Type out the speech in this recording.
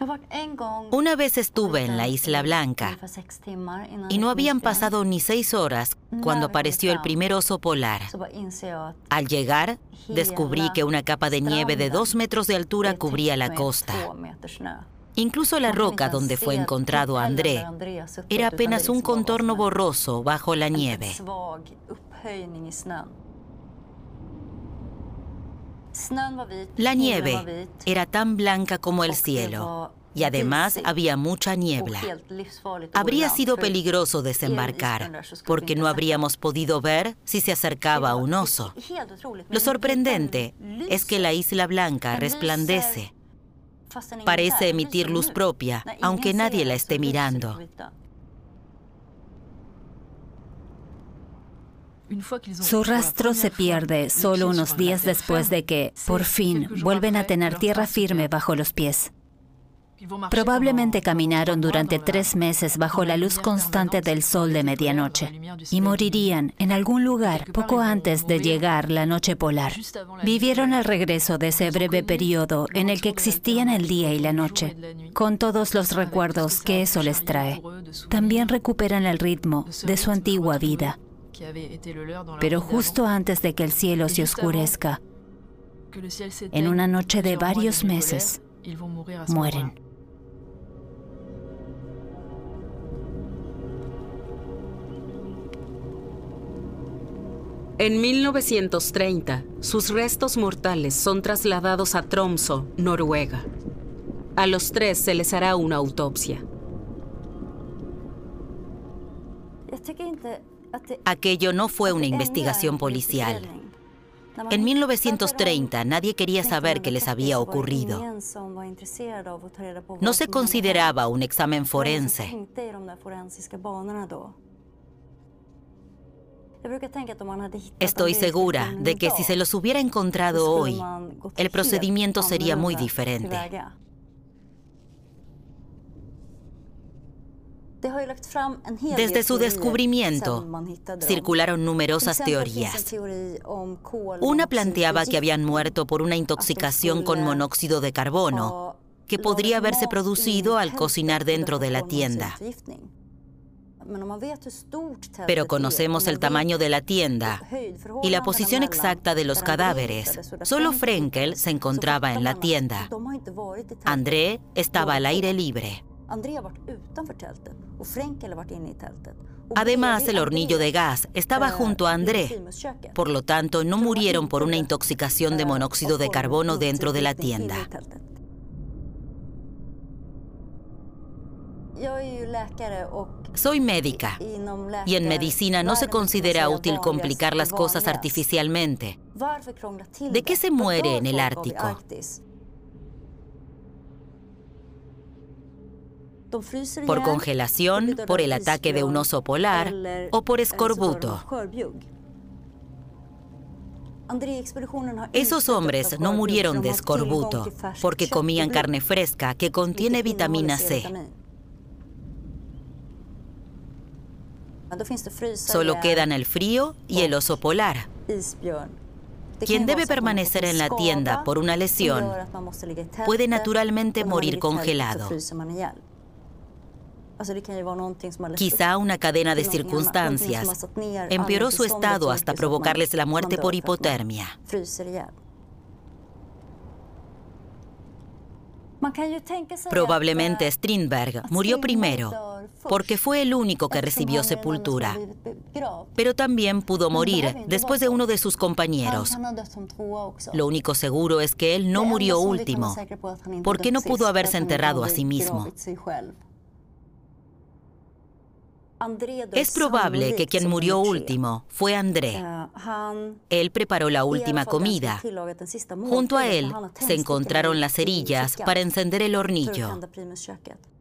Una vez estuve en la Isla Blanca y no habían pasado ni 6 horas cuando apareció el primer oso polar. Al llegar, descubrí que una capa de nieve de 2 metros de altura cubría la costa. Incluso la roca donde fue encontrado André era apenas un contorno borroso bajo la nieve. La nieve era tan blanca como el cielo y además había mucha niebla. Habría sido peligroso desembarcar porque no habríamos podido ver si se acercaba un oso. Lo sorprendente es que la Isla Blanca resplandece. Parece emitir luz propia, aunque nadie la esté mirando. Su rastro se pierde solo unos días después de que, por fin, vuelven a tener tierra firme bajo los pies. Probablemente caminaron durante 3 meses bajo la luz constante del sol de medianoche y morirían en algún lugar poco antes de llegar la noche polar. Vivieron el regreso de ese breve periodo en el que existían el día y la noche, con todos los recuerdos que eso les trae. También recuperan el ritmo de su antigua vida. Pero justo antes de que el cielo se oscurezca, en una noche de varios meses, mueren. En 1930, sus restos mortales son trasladados a Tromsø, Noruega. A los 3 se les hará una autopsia. Aquello no fue una investigación policial. En 1930 nadie quería saber qué les había ocurrido. No se consideraba un examen forense. Estoy segura de que si se los hubiera encontrado hoy, el procedimiento sería muy diferente. Desde su descubrimiento, circularon numerosas teorías. Una planteaba que habían muerto por una intoxicación con monóxido de carbono, que podría haberse producido al cocinar dentro de la tienda. Pero conocemos el tamaño de la tienda y la posición exacta de los cadáveres. Solo Frenkel se encontraba en la tienda. André estaba al aire libre. Además, el hornillo de gas estaba junto a André. Por lo tanto, no murieron por una intoxicación de monóxido de carbono dentro de la tienda. Soy médica y en medicina no se considera útil complicar las cosas artificialmente. ¿De qué se muere en el Ártico? ¿Por congelación, por el ataque de un oso polar o por escorbuto? Esos hombres no murieron de escorbuto porque comían carne fresca que contiene vitamina C. Solo quedan el frío y el oso polar. Quien debe permanecer en la tienda por una lesión puede naturalmente morir congelado. Quizá una cadena de circunstancias empeoró su estado hasta provocarles la muerte por hipotermia. Probablemente Strindberg murió primero porque fue el único que recibió sepultura, pero también pudo morir después de uno de sus compañeros. Lo único seguro es que él no murió último, porque no pudo haberse enterrado a sí mismo. Es probable que quien murió último fue André. Él preparó la última comida. Junto a él se encontraron las cerillas para encender el hornillo.